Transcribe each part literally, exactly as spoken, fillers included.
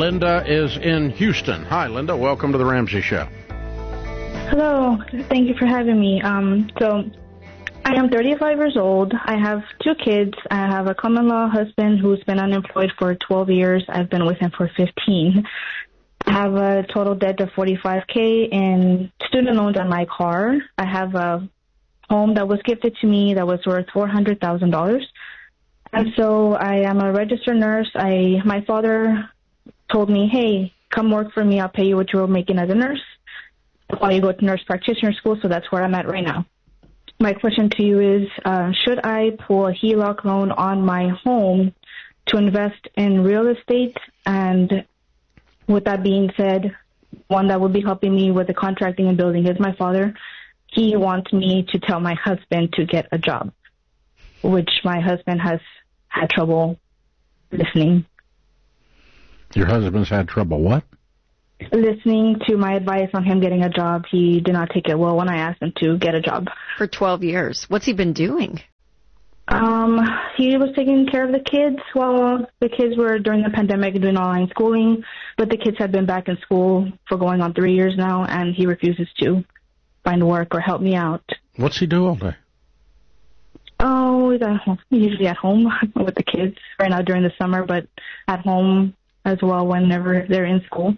Linda is in Houston. Hi, Linda. Welcome to the Ramsey Show. Hello. Thank you for having me. Um, so I am thirty-five years old. I have two kids. I have a common-law husband who's been unemployed for twelve years. I've been with him for fifteen. I have a total debt of forty-five thousand dollars in student loans on my car. I have a home that was gifted to me that was worth four hundred thousand dollars. And so I am a registered nurse. I My father told me, hey, come work for me. I'll pay you what you were making as a nurse while you go to nurse practitioner school. So that's where I'm at right now. My question to you is, uh, should I pull a H E L O C loan on my home to invest in real estate? And with that being said, one that would be helping me with the contracting and building is my father. He wants me to tell my husband to get a job, which my husband has had trouble listening. Your husband's had trouble what? Listening to my advice on him getting a job. He did not take it well when I asked him to get a job. For twelve years. What's he been doing? Um, he was taking care of the kids while the kids were during the pandemic doing online schooling, but the kids have been back in school for going on three years now, and he refuses to find work or help me out. What's he do all day? Oh, he's at home, usually at home with the kids right now during the summer, but at home as well whenever they're in school.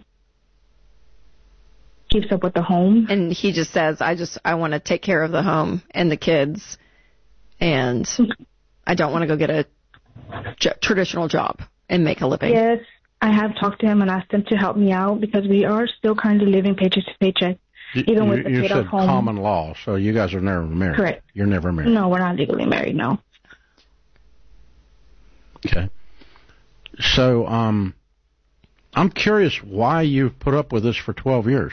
Keeps up with the home. And he just says, I just, I want to take care of the home and the kids, and I don't want to go get a j- traditional job and make a living. Yes, I have talked to him and asked him to help me out because we are still currently living paycheck to paycheck. You, even you, with the you kid said at home. Common law, so you guys are never married. Correct. You're never married. No, we're not legally married, no. Okay. So, um, I'm curious why you've put up with this for twelve years.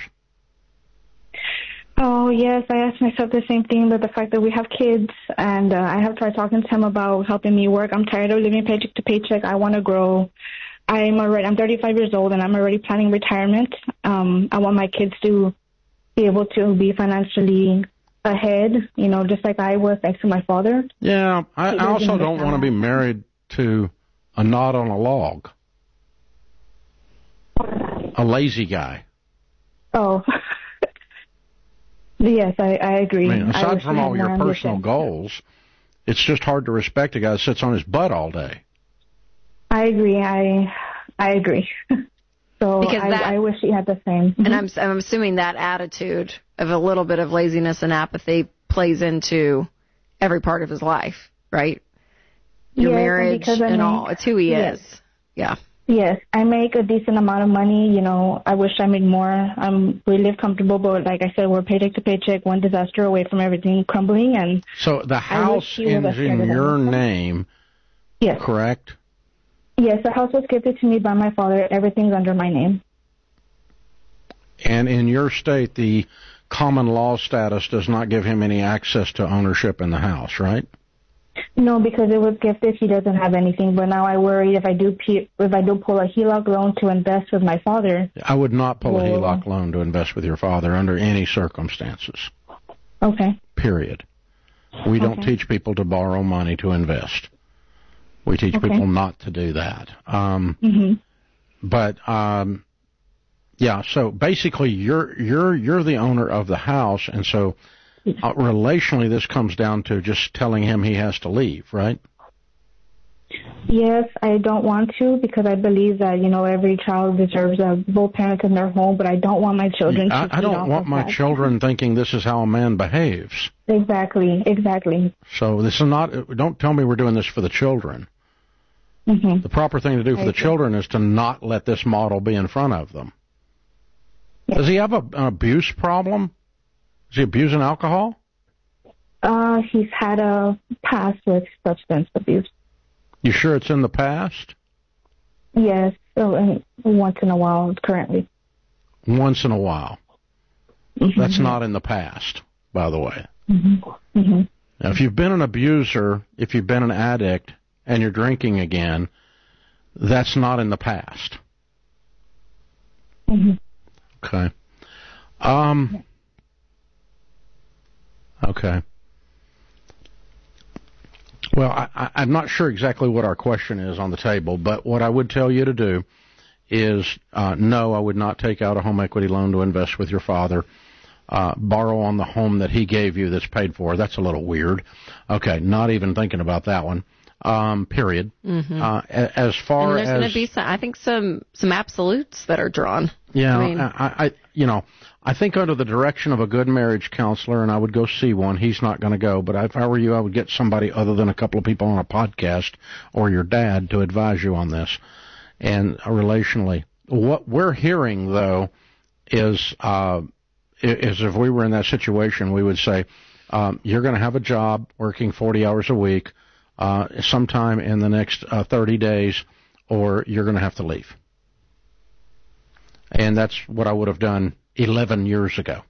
Oh, yes, I asked myself the same thing, but the fact that we have kids, and uh, I have tried talking to him about helping me work. I'm tired of living paycheck to paycheck. I want to grow. I'm already, I'm thirty-five years old, and I'm already planning retirement. Um, I want my kids to be able to be financially ahead, you know, just like I was thanks to my father. Yeah, I, I also don't want to be married to a knot on a log. A lazy guy. Oh. Yes, I, I agree. I mean, aside I from all your personal goals, it's just hard to respect a guy that sits on his butt all day. I agree. I I agree. So I, that, I wish he had the same. And I'm I'm assuming that attitude of a little bit of laziness and apathy plays into every part of his life, right? Your yes, marriage and, and make, all. It's who he yes. is. Yeah. Yes, I make a decent amount of money. You know, I wish I made more. Um, we live comfortable, but like I said, we're paycheck to paycheck, one disaster away from everything crumbling. And so the house is in your name, yes, correct? Yes, the house was gifted to me by my father. Everything's under my name. And in your state, the common law status does not give him any access to ownership in the house, right? No, because it was gifted. He doesn't have anything. But now I worry if I do if I do pull a H E L O C loan to invest with my father. I would not pull well, a H E L O C loan to invest with your father under any circumstances. Okay. Period. We don't okay. teach people to borrow money to invest. We teach okay. people not to do that. Um, mm-hmm. But um, yeah, so basically, you're you're you're the owner of the house, and so. Uh, relationally, this comes down to just telling him he has to leave, right? Yes, I don't want to because I believe that, you know, every child deserves a both parents in their home, but I don't want my children I, to I don't want my that. children thinking this is how a man behaves. Exactly, exactly. So this is not, don't tell me we're doing this for the children. Mm-hmm. The proper thing to do for I the agree. children is to not let this model be in front of them. Yes. Does he have a, an abuse problem? Is he abusing alcohol? Uh, he's had a past with substance abuse. You sure it's in the past? Yes, so, and once in a while, currently. Once in a while. Mm-hmm. That's not in the past, by the way. Mm-hmm. Mm-hmm. Now, if you've been an abuser, if you've been an addict, and you're drinking again, that's not in the past. Mm-hmm. Okay. Um... Okay. Well, I, I'm not sure exactly what our question is on the table, but what I would tell you to do is, uh, no, I would not take out a home equity loan to invest with your father. Uh, borrow on the home that he gave you that's paid for. That's a little weird. Okay, not even thinking about that one. Um, period. Mm-hmm. Uh, as far and there's as going to be some, I think some some absolutes that are drawn. Yeah, I, mean, I, I, you know, I think under the direction of a good marriage counselor, and I would go see one. He's not going to go, but if I were you, I would get somebody other than a couple of people on a podcast or your dad to advise you on this. And uh, relationally, what we're hearing though is. Uh, is if we were in that situation, we would say, um, you're going to have a job working forty hours a week uh, sometime in the next uh, thirty days, or you're going to have to leave. And that's what I would have done eleven years ago.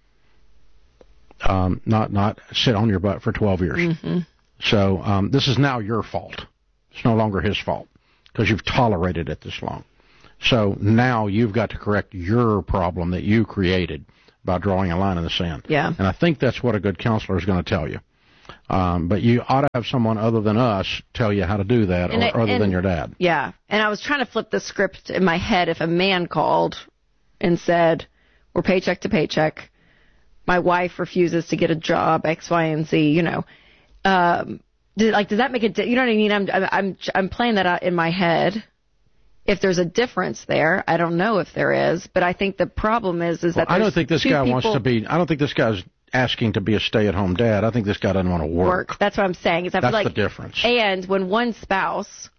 Um, not not sit on your butt for twelve years. Mm-hmm. So um, this is now your fault. It's no longer his fault because you've tolerated it this long. So now you've got to correct your problem that you created by drawing a line in the sand. Yeah. And I think that's what a good counselor is going to tell you. Um, but you ought to have someone other than us tell you how to do that, and or I, other and, than your dad. Yeah. And I was trying to flip the script in my head if a man called and said, we're paycheck to paycheck. My wife refuses to get a job, X, Y, and Z, you know. Um, did, like, does that make a di- you know what I mean? I'm, I'm, I'm playing that out in my head. If there's a difference there, I don't know if there is, but I think the problem is is well, that I don't think this guy people wants to be. I don't think this guy's asking to be a stay-at-home dad. I think this guy doesn't want to work. work. That's what I'm saying. Is I That's feel like, the difference. And when one spouse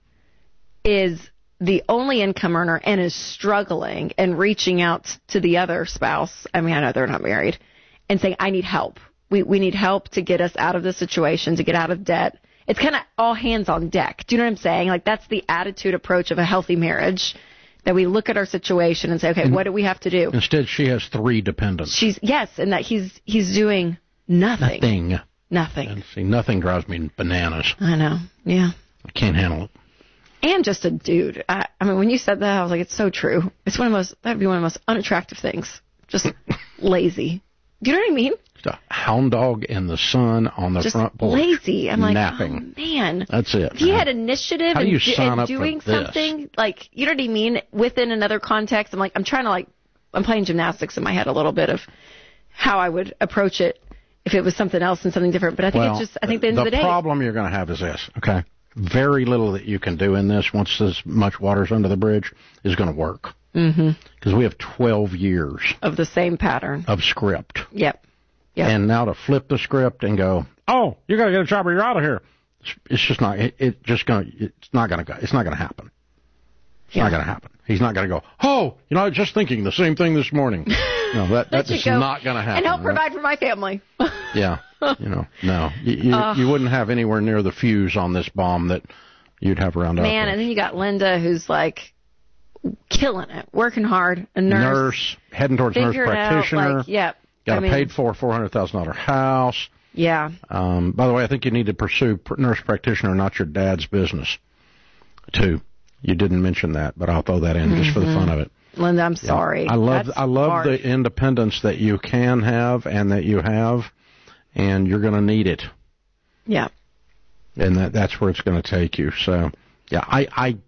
is the only income earner and is struggling and reaching out to the other spouse, I mean, I know they're not married, and saying, I need help. We we need help to get us out of this situation, to get out of debt. It's kind of all hands on deck. Do you know what I'm saying? Like, that's the attitude approach of a healthy marriage, that we look at our situation and say, okay, and what do we have to do? Instead, she has three dependents. She's yes, and that he's he's doing nothing. Nothing. Nothing. And see, nothing drives me bananas. I know. Yeah. I can't handle it. And just a dude. I, I mean, when you said that, I was like, it's so true. It's one of the most, that would be one of the most unattractive things. Just lazy. Do you know what I mean? Just a hound dog in the sun on the just front porch. Lazy. I'm like, napping. oh, man. That's it. If he had initiative How do and, you do, sign and up doing for this? something, like, you know what I mean? Within another context, I'm like, I'm trying to, like, I'm playing gymnastics in my head a little bit of how I would approach it if it was something else and something different. But I think well, it's just, I think at the end of the day. The problem you're going to have is this, okay? Very little that you can do in this once this much water's under the bridge is going to work. Mm-hmm. Because we have twelve years of the same pattern of script. Yep. Yep. And now to flip the script and go, oh, you got to get a job or you're out of here. It's, it's just not. It, it just going. It's not going to go. It's not going to happen. It's yeah. not going to happen. He's not going to go. Oh, you know, I was just thinking the same thing this morning. No, that that's just go. not going to happen. And help right? provide for my family. Yeah. You know, no, you you, uh, you wouldn't have anywhere near the fuse on this bomb that you'd have around. Man, and then you got Linda, who's like killing it, working hard, a nurse, nurse heading towards nurse practitioner. Out, like, yep. Got I a mean, paid for four hundred thousand dollar house. Yeah. Um, by the way, I think you need to pursue nurse practitioner, not your dad's business, too. You didn't mention that, but I'll throw that in mm-hmm. just for the fun of it. Linda, I'm sorry. Yeah. I love That's I love harsh. the independence that you can have and that you have, and you're going to need it. Yeah. And that that's where it's going to take you. So, yeah, I I,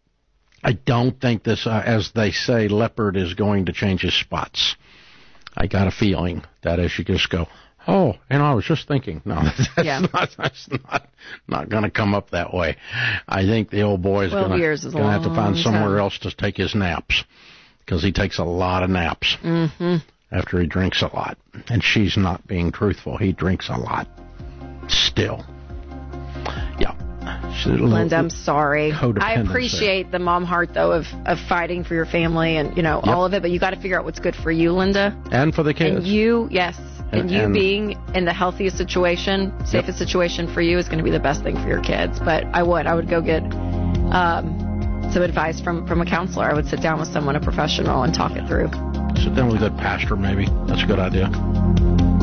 I don't think this, uh, as they say, leopard is going to change his spots. I got a feeling that as you just go, oh, and I was just thinking, no, that's, yeah. not that's not not going to come up that way. I think the old boy is going to have to find somewhere time. else to take his naps, because he takes a lot of naps mm-hmm. after he drinks a lot. And she's not being truthful. He drinks a lot still. Yeah. Linda, I'm sorry. I there. appreciate the mom heart, though, of, of fighting for your family and, you know, yep. all of it. But you got to figure out what's good for you, Linda. And for the kids. And you, yes. And, and you and being in the healthiest situation, safest yep. situation for you is going to be the best thing for your kids. But I would. I would go get um, some advice from, from a counselor. I would sit down with someone, a professional, and talk it through. Sit down with a good pastor, maybe. That's a good idea.